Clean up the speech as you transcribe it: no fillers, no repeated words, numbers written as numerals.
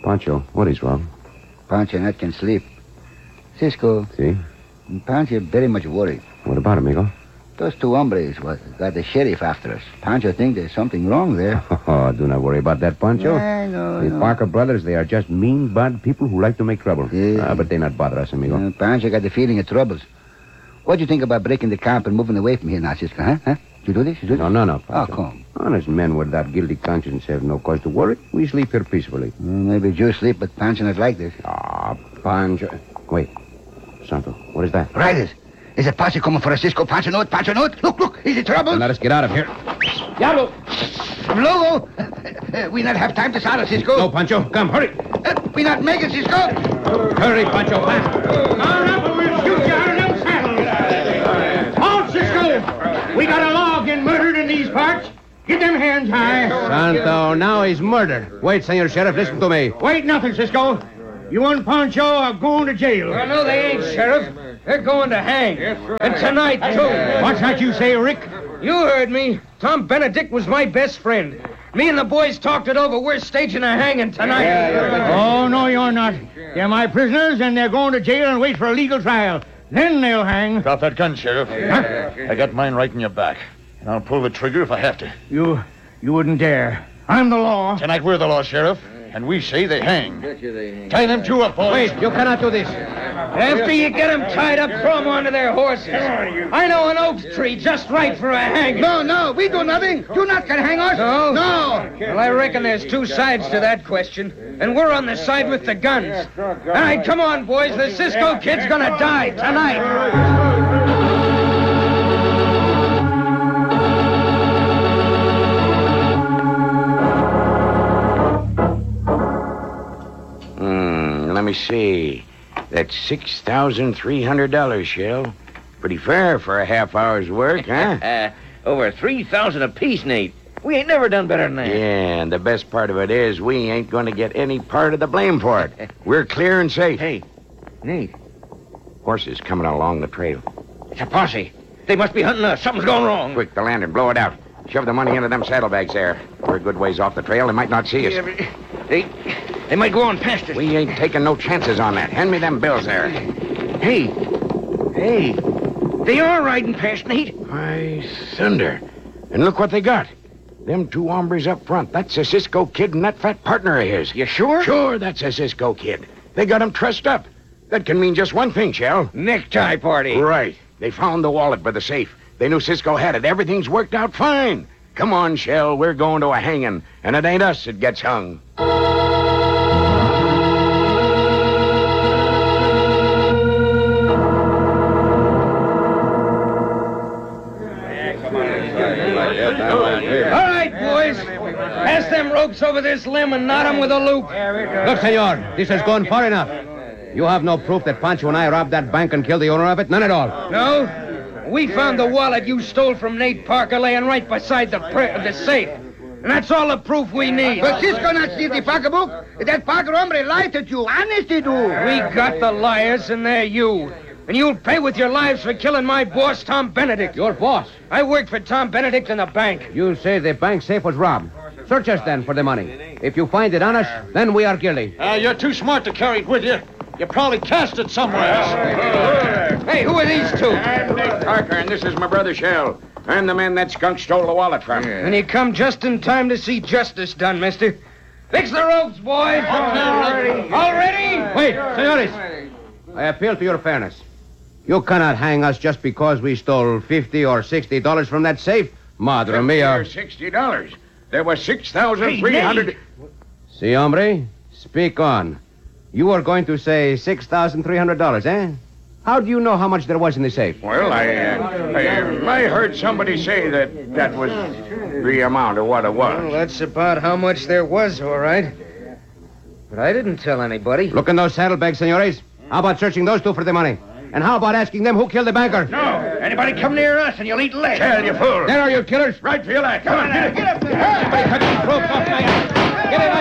Pancho, what is wrong? Pancho not can sleep. Cisco. See? Pancho very much worried. What about, amigo? Those two hombres got the sheriff after us. Pancho think there's something wrong there. Oh, do not worry about that, Pancho. No. The Parker brothers, they are just mean, bad people who like to make trouble. Yeah. But they not bother us, amigo. Pancho got the feeling of troubles. What do you think about breaking the camp and moving away from here now, Cisco, huh? You do this? You do this? No, Oh, Pancho. come. Honest men without guilty conscience have no cause to worry. We sleep here peacefully. Maybe you sleep, but Pancho not like this. Pancho. Wait. Santo, what is that? Riders. Is a posse coming for us, Cisco? Pancho know it? Pancho know it? Look. Is it trouble? Then let us get out of here. Diablo! Logo! We not have time to saddle, Cisco. No, Pancho. Come, hurry. We not make it, Cisco. Hurry, Pancho, fast. Mount up or we'll shoot you out of them saddles. Halt, Cisco! We got a law against murdered in these parts. Get them hands high. Santo, now he's murder. Wait, Senor Sheriff, listen to me. Wait nothing, Cisco. You and Pancho are going to jail. Well, no, they ain't, Sheriff. They're going to hang. And tonight, too. What's that you say, Rick? You heard me. Tom Benedict was my best friend. Me and the boys talked it over. We're staging a hanging tonight. Oh, no, you're not. They're my prisoners, and they're going to jail and wait for a legal trial. Then they'll hang. Drop that gun, Sheriff. I got mine right in your back. And I'll pull the trigger if I have to. You wouldn't dare. I'm the law. Tonight we're the law, Sheriff. And we say they hang. Tie them two up, boys. Wait, you cannot do this. After you get them tied up, throw them onto their horses. I know an oak tree just right for a hanging. No, we do nothing. You not can hang us. No? No. Well, I reckon there's two sides to that question. And we're on the side with the guns. All right, come on, boys. The Cisco kid's gonna die tonight. Let me see. That's $6,300, Shell. Pretty fair for a half hour's work, huh? Over 3,000 apiece, Nate. We ain't never done better than that. Yeah, and the best part of it is we ain't going to get any part of the blame for it. We're clear and safe. Hey, Nate, Horses coming along the trail. it's a posse. They must be hunting us. Something's gone wrong. Quick, the lantern, blow it out. Shove the money into them saddlebags there. We're a good ways off the trail. They might not see us. Yeah, but they might go on past us. We ain't taking no chances on that. Hand me them bills there. Hey, they are riding past, Nate. Why, thunder. And look what they got. Them two hombres up front. That's a Cisco kid and that fat partner of his. You sure? Sure, that's a Cisco kid. They got him trussed up. That can mean just one thing, Shell. Necktie party. Right. They found the wallet by the safe. They knew Cisco had it. Everything's worked out fine. Come on, Shell. We're going to a hanging. And it ain't us that gets hung. All right, boys. Pass them ropes over this limb and knot them with a loop. Look, senor, this has gone far enough. You have no proof that Pancho and I robbed that bank and killed the owner of it? None at all. No? We found the wallet you stole from Nate Parker laying right beside the safe. And that's all the proof we need. But Cisco not steal the pocketbook. That Parker hombre lied to you. Honest he do. We got the liars, and they're you. And you'll pay with your lives for killing my boss, Tom Benedict. Your boss? I worked for Tom Benedict in the bank. You say the bank safe was robbed. Search us then for the money. If you find it on us, then we are guilty. You're too smart to carry it with you. You probably cast it somewhere. Hey, who are these two? I'm Nate Parker, and this is my brother Shell. I'm the man that skunk stole the wallet from. And you come just in time to see justice done, mister. Fix the ropes, boys. All ready? Wait, senores. I appeal to your fairness. You cannot hang us just because we stole $50 or $60 from that safe. Madre mia. $60. There was 6,300. Si, hombre, speak on. You were going to say $6,300, eh? How do you know how much there was in the safe? Well, I heard somebody say that was the amount of what it was. Well, that's about how much there was, all right. But I didn't tell anybody. Look in those saddlebags, senores. How about searching those two for the money? And how about asking them who killed the banker? No. Anybody come near us and you'll eat legs. Tell you fool. There are you killers. Right for your leg. Come on, get it. Somebody cut the rope off my... Get it